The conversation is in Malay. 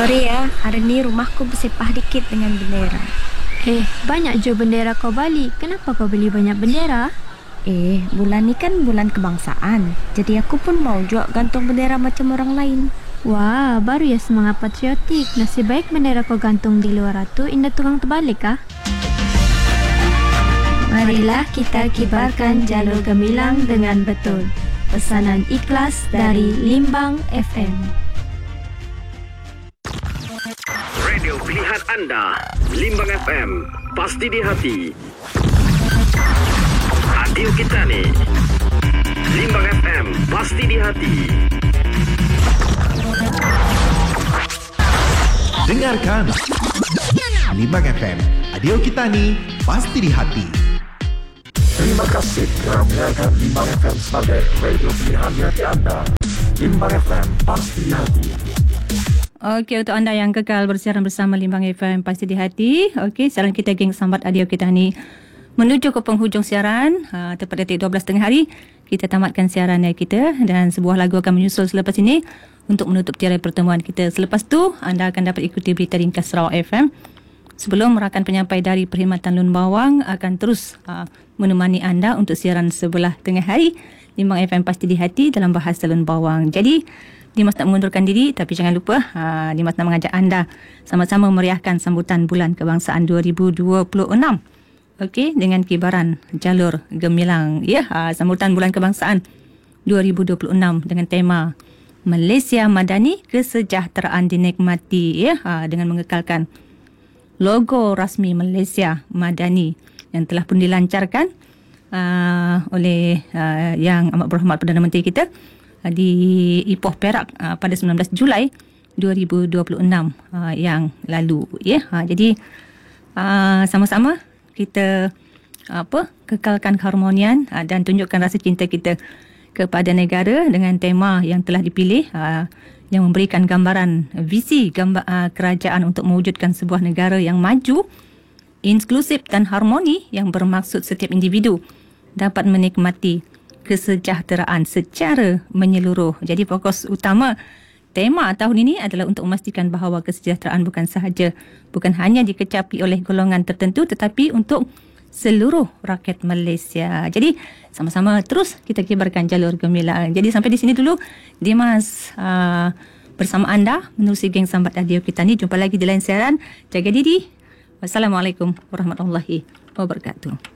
Sorry ya, hari ni rumahku bersepah dikit dengan bendera. Banyak je bendera kau balik. Kenapa kau beli banyak bendera? Bulan ni kan bulan kebangsaan. Jadi aku pun mau juga gantung bendera macam orang lain. Wah, baru ya semangat patriotik. Nasib baik bendera kau gantung di luar tu, indah tukang terbalik kah? Marilah kita kibarkan jalur gemilang dengan betul. Pesanan ikhlas dari Limbang FM. Radio pilihan anda, Limbang FM, pasti di hati. Radio kita ni, Limbang FM, pasti di hati. Dengarkan Limbang FM, radio kita ni, pasti di hati. Terima kasih kerana mendengarkan Limbang FM sebagai radio pilihan di hati anda. Limbang FM, pasti di hati. Okey, untuk anda yang kekal bersiaran bersama Limbang FM Pasti di Hati. Okey, siaran kita geng sambat radio kita ni menuju ke penghujung siaran. Tepat detik 12 tengah hari kita tamatkan siaran kita dan sebuah lagu akan menyusul selepas ini untuk menutup tirai pertemuan kita. Selepas tu anda akan dapat ikuti berita ringkas Sarawak FM. Sebelum rakan penyampai dari Perkhidmatan Lun Bawang akan terus menemani anda untuk siaran sebelah tengah hari Limbang FM Pasti di Hati dalam bahasa Lun Bawang. Jadi Dimas nak mengundurkan diri, tapi jangan lupa Dimas nak mengajak anda sama-sama meriahkan sambutan Bulan Kebangsaan 2026. Okey, dengan kibaran jalur gemilang. Sambutan Bulan Kebangsaan 2026 dengan tema Malaysia Madani, Kesejahteraan Dinikmati, dengan mengekalkan logo rasmi Malaysia Madani yang telah pun dilancarkan oleh Yang Amat Berhormat Perdana Menteri kita di Ipoh Perak pada 19 Julai 2026 yang lalu. Jadi sama-sama kita kekalkan keharmonian dan tunjukkan rasa cinta kita kepada negara dengan tema yang telah dipilih yang memberikan gambaran visi kerajaan untuk mewujudkan sebuah negara yang maju, inklusif dan harmoni yang bermaksud setiap individu dapat menikmati kesejahteraan secara menyeluruh. Jadi fokus utama tema tahun ini adalah untuk memastikan bahawa kesejahteraan bukan hanya dikecapi oleh golongan tertentu tetapi untuk seluruh rakyat Malaysia. Jadi sama-sama terus kita kibarkan jalur gemilang. Jadi sampai di sini dulu Dimas bersama anda menerusi geng sambat radio kita ni. Jumpa lagi di lain siaran. Jaga diri. Wassalamualaikum warahmatullahi wabarakatuh.